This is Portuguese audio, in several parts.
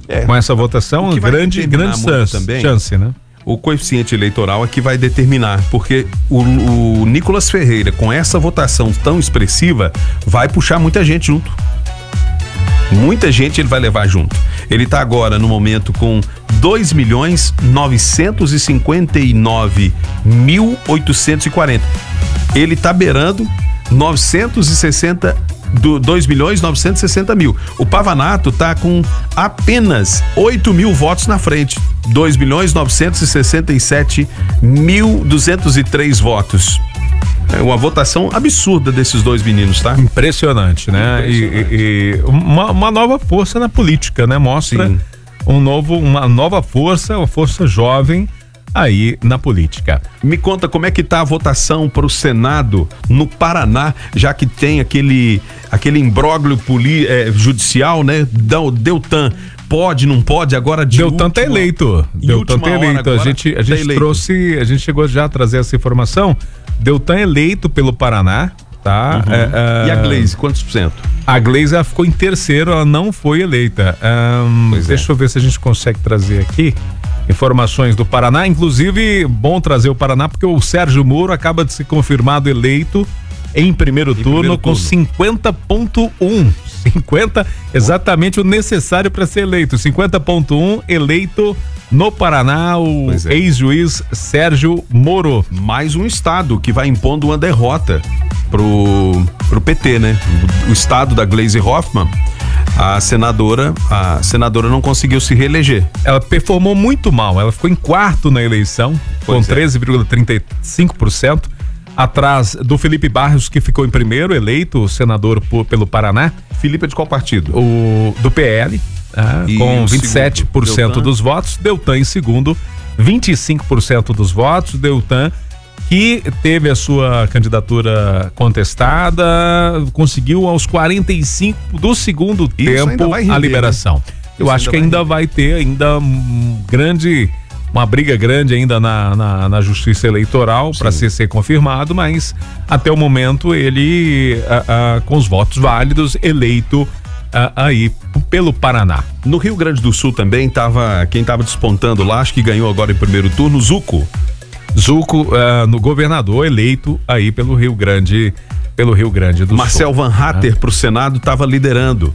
Com essa votação, grande chance, né? O coeficiente eleitoral é que vai determinar, porque o Nicolas Ferreira, com essa votação tão expressiva, vai puxar muita gente junto. Muita gente ele vai levar junto. Ele está agora no momento com 2.959.840. Ele está beirando 2.960.000. O Pavanato está com apenas 8.000 votos na frente. 2.967.203 votos. É uma votação absurda desses dois meninos, tá? Impressionante, né? E uma nova força na política, né? Mostra uma nova força, uma força jovem aí na política. Me conta como é que tá a votação para o Senado no Paraná, já que tem aquele imbróglio judicial, né? Deltan. Pode, não pode, agora de Deltan tá eleito. Deltan tá eleito. A gente trouxe, a gente chegou já a trazer essa informação. Deltan eleito pelo Paraná, tá? E a Gleisi, quantos por cento? A Gleisi ficou em terceiro, ela não foi eleita. Deixa eu ver se a gente consegue trazer aqui informações do Paraná. Inclusive, bom trazer o Paraná, porque o Sérgio Moro acaba de ser confirmado eleito em primeiro turno com 50,1. 50, exatamente o necessário para ser eleito. 50,1 eleito no Paraná, o ex-juiz Sérgio Moro. Mais um estado que vai impondo uma derrota pro PT, né? O estado da Gleisi Hoffmann. A senadora não conseguiu se reeleger. Ela performou muito mal, ela ficou em quarto na eleição, com 13,35%, atrás do Felipe Barros, que ficou em primeiro, eleito senador pelo Paraná. Felipe é de qual partido? Do PL, com 27% dos votos. Deltan em segundo, 25% dos votos. Deltan, que teve a sua candidatura contestada, conseguiu aos 45 do segundo tempo a liberação. Eu acho que ainda vai ter uma briga grande ainda na justiça eleitoral para ser confirmado, mas até o momento ele, com os votos válidos, eleito aí pelo Paraná. No Rio Grande do Sul também quem estava despontando lá, acho que ganhou agora em primeiro turno, Zuco, no governador, eleito aí pelo Rio Grande do Sul. Marcel Van Hatter pro Senado estava liderando.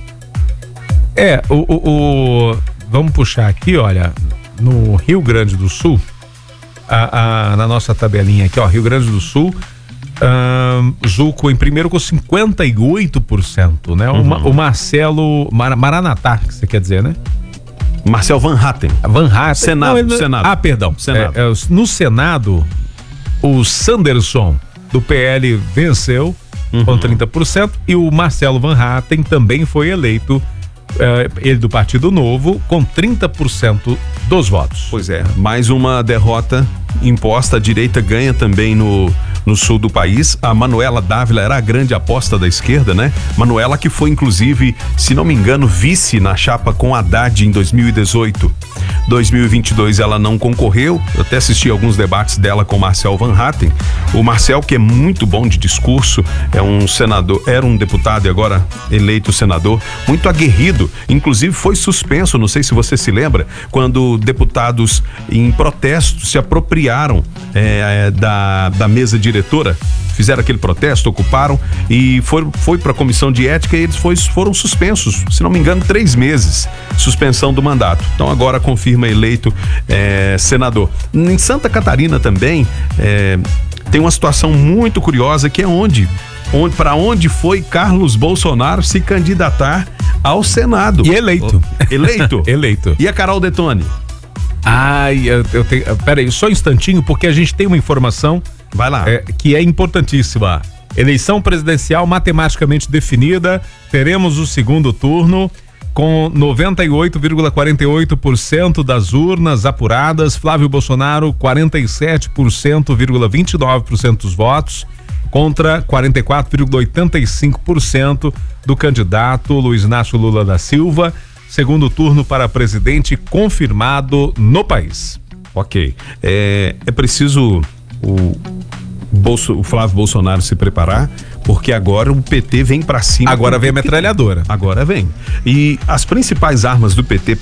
Vamos puxar aqui, olha, no Rio Grande do Sul, na nossa tabelinha aqui, ó, Rio Grande do Sul, Zuco em primeiro com 58%, né? O Marcelo Maranatá, que você quer dizer, né? Marcel Van Hatten. Senado. Senado. Perdão. Senado. No Senado, o Sanderson do PL venceu com 30% e o Marcelo Van Hatten também foi eleito, ele do Partido Novo, com 30% dos votos. Pois é, mais uma derrota imposta. A direita ganha também no sul do país. A Manuela Dávila era a grande aposta da esquerda, né? Manuela, que foi inclusive, se não me engano, vice na chapa com Haddad em 2018. 2022 ela não concorreu. Eu até assisti alguns debates dela com o Marcel Van Hatten. O Marcel, que é muito bom de discurso, é um senador, era um deputado e agora eleito senador, muito aguerrido, inclusive foi suspenso, não sei se você se lembra, quando deputados em protesto se apropriaram da mesa diretora, fizeram aquele protesto, ocuparam e foi para a comissão de ética e eles foram suspensos, se não me engano, 3 meses, suspensão do mandato. Então agora confirma eleito senador. Em Santa Catarina também tem uma situação muito curiosa, que é para onde foi Carlos Bolsonaro se candidatar ao Senado. E eleito. Eleito. E a Carol Detone? Peraí, só um instantinho, porque a gente tem uma informação. Vai lá. Que é importantíssima. Eleição presidencial matematicamente definida. Teremos o segundo turno com 98,48% das urnas apuradas. Flávio Bolsonaro, 47,29% dos votos, contra 44,85% do candidato Luiz Inácio Lula da Silva. Segundo turno para presidente confirmado no país. Ok. É preciso o Flávio Bolsonaro se preparar, porque agora o PT vem para cima. Agora vem a metralhadora. Agora vem. E as principais armas do PT